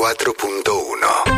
94.1.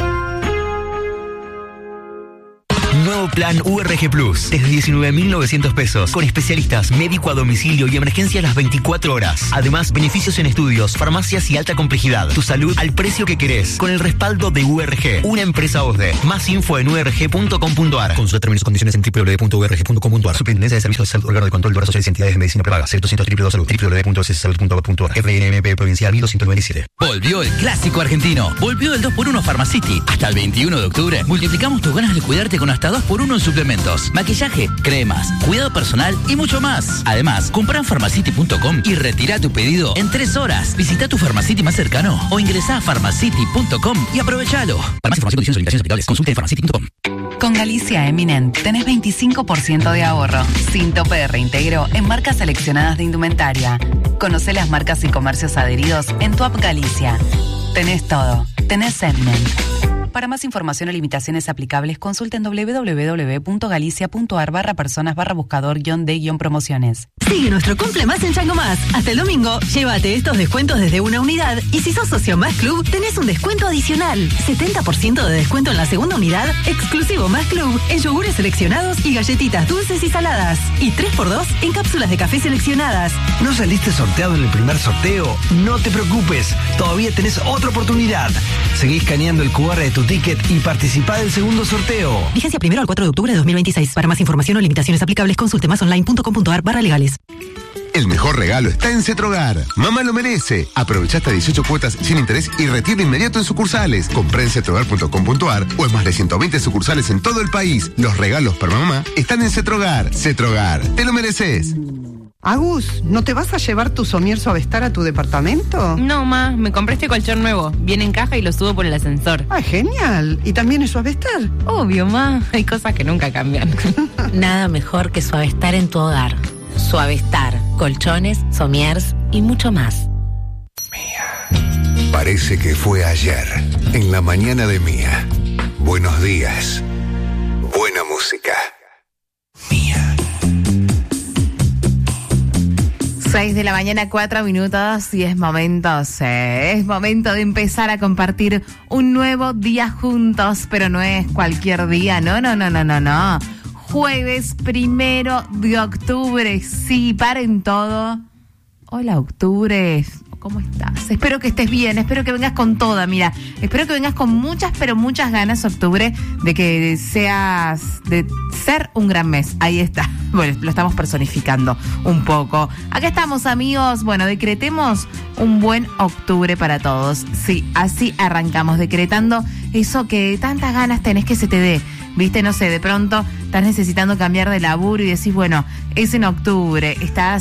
Nuevo plan URG Plus, desde 19.900 pesos, con especialistas, médico a domicilio y emergencia a las 24 horas. Además, beneficios en estudios, farmacias y alta complejidad. Tu salud al precio que querés, con el respaldo de URG, una empresa OSDE. Más info en urg.com.ar. Consulta términos y condiciones en www.urg.com.ar. Superintendencia de Servicios de Salud, órgano de control de obras sociales y entidades de medicina prepaga. 200 Salud, www.cssalud.gov.ar. RNMP Provincial 1297. Volvió el clásico argentino. Volvió el 2x1 Pharmacity. Hasta el 21 de octubre multiplicamos tus ganas de cuidarte con hasta 2x1 en suplementos, maquillaje, cremas, cuidado personal y mucho más. Además, compra en Pharmacity.com y retira tu pedido en 3 horas. Visita tu Pharmacity más cercano o ingresa a Pharmacity.com y aprovechalo. Para más información, condiciones y limitaciones aplicables, consulte en Pharmacity.com. Con Galicia Eminent tenés 25% de ahorro, sin tope de reintegro en marcas seleccionadas de indumentaria. Conocé las marcas y comercios adheridos en tu app Galicia. Tenés todo. Tenés Eminent. Para más información o limitaciones aplicables, consulten www.galicia.ar/personas/buscador-de-promociones. Sigue nuestro Cumple Más en Chango Más. Hasta el domingo, llévate estos descuentos desde una unidad y si sos socio Más Club, tenés un descuento adicional. 70% de descuento en la segunda unidad, exclusivo Más Club, en yogures seleccionados y galletitas dulces y saladas. Y 3x2 en cápsulas de café seleccionadas. ¿No saliste sorteado en el primer sorteo? No te preocupes, todavía tenés otra oportunidad. Seguí escaneando el QR de tu ticket y participá del segundo sorteo. Vigencia 1 al 4 de octubre de 2026. Para más información o limitaciones aplicables, consulte masonline.com.ar/legales. El mejor regalo está en Cetrogar. Mamá lo merece. Aprovecha hasta 18 cuotas sin interés y retiro inmediato en sucursales. Compré en cetrogar.com.ar o en más de 120 sucursales en todo el país. Los regalos para mamá están en Cetrogar. Cetrogar, te lo mereces. Agus, ¿no te vas a llevar tu Somier Suavestar a tu departamento? No, ma, me compré este colchón nuevo. Viene en caja y lo subo por el ascensor. ¡Ah, genial! ¿Y también es Suavestar? Obvio, ma. Hay cosas que nunca cambian. Nada mejor que Suavestar en tu hogar. Suavestar, colchones, somiers y mucho más. Mía. Parece que fue ayer, en la mañana de Mía. Buenos días. Buena música. Mía. 6 de la mañana, 4 minutos y es momento de empezar a compartir un nuevo día juntos, pero no es cualquier día, no. Jueves 1 de octubre, sí, paren todo. Hola, octubre, ¿cómo estás? Espero que estés bien, espero que vengas con toda, mira, espero que vengas con muchas, pero muchas ganas, octubre, de ser un gran mes. Ahí está, bueno, lo estamos personificando un poco. Acá estamos, amigos, bueno, decretemos un buen octubre para todos. Sí, así arrancamos, decretando eso que tantas ganas tenés que se te dé. Viste, no sé, de pronto estás necesitando cambiar de laburo y decís, bueno, es en octubre, estás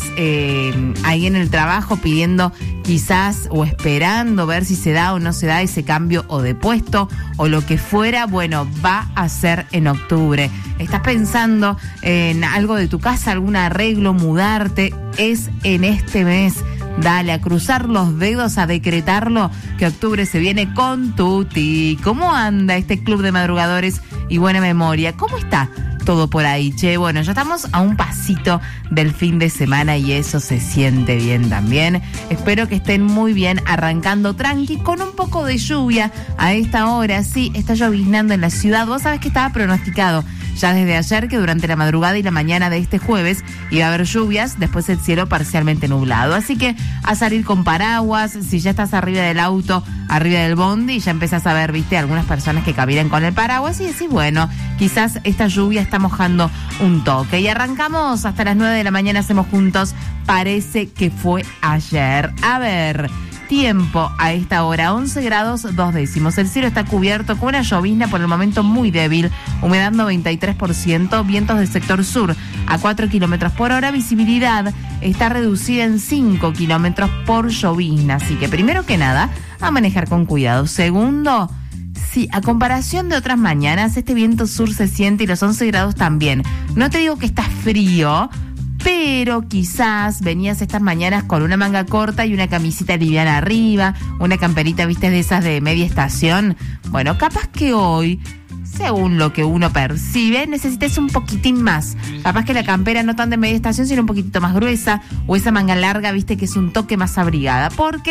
ahí en el trabajo pidiendo quizás o esperando ver si se da o no se da ese cambio o de puesto o lo que fuera, bueno, va a ser en octubre. Estás pensando en algo de tu casa, algún arreglo, mudarte, es en este mes. Dale, a cruzar los dedos, a decretarlo, que octubre se viene con tuti. ¿Cómo anda este club de madrugadores y buena memoria? ¿Cómo está todo por ahí, che? Bueno, ya estamos a un pasito del fin de semana y eso se siente bien también. Espero que estén muy bien, arrancando tranqui, con un poco de lluvia a esta hora. Sí, está lloviznando en la ciudad. Vos sabés que estaba pronosticado ya desde ayer que durante la madrugada y la mañana de este jueves iba a haber lluvias, después el cielo parcialmente nublado. Así que a salir con paraguas, si ya estás arriba del auto, arriba del bondi, y ya empezás a ver, viste, algunas personas que caminan con el paraguas y decís, bueno, quizás esta lluvia está mojando un toque. Y arrancamos hasta las 9 de la mañana, hacemos juntos, parece que fue ayer. A ver, tiempo a esta hora, 11 grados 2 décimos. El cielo está cubierto con una llovizna por el momento muy débil, humedad 93%, vientos del sector sur a 4 kilómetros por hora, visibilidad está reducida en 5 kilómetros por llovizna. Así que primero que nada, a manejar con cuidado. Segundo, sí, a comparación de otras mañanas, este viento sur se siente y los 11 grados también. No te digo que está frío, pero quizás venías estas mañanas con una manga corta y una camisita liviana arriba, una camperita, viste, de esas de media estación. Bueno, capaz que hoy, según lo que uno percibe, necesites un poquitín más. Capaz que la campera no tan de media estación, sino un poquitito más gruesa, o esa manga larga, viste, que es un toque más abrigada, porque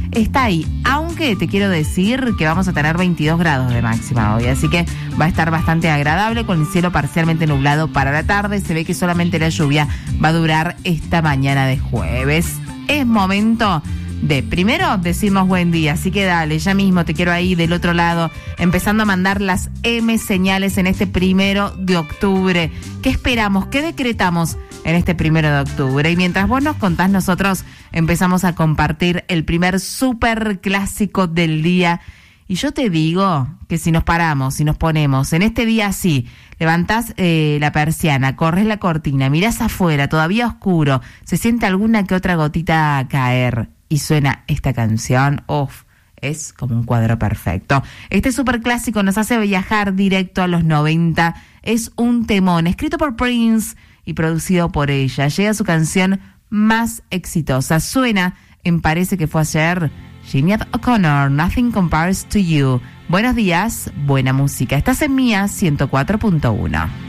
está ahí. Aunque te quiero decir que vamos a tener 22 grados de máxima hoy, así que va a estar bastante agradable con el cielo parcialmente nublado para la tarde. Se ve que solamente la lluvia va a durar esta mañana de jueves. Es momento de primero decirnos buen día, así que dale, ya mismo te quiero ahí del otro lado, empezando a mandar las M señales en este 1 de octubre. ¿Qué esperamos? ¿Qué decretamos en este 1 de octubre? Y mientras vos nos contás, nosotros empezamos a compartir el primer super clásico del día. Y yo te digo que si nos paramos, si nos ponemos en este día así, levantás la persiana, corres la cortina, mirás afuera, todavía oscuro, se siente alguna que otra gotita caer y suena esta canción, es como un cuadro perfecto. Este superclásico nos hace viajar directo a los 90, es un temón escrito por Prince y producido por ella. Llega su canción más exitosa, suena en Parece que fue ayer, Sinéad O'Connor, Nothing Compares to You. Buenos días, buena música. Estás en Mía 104.1.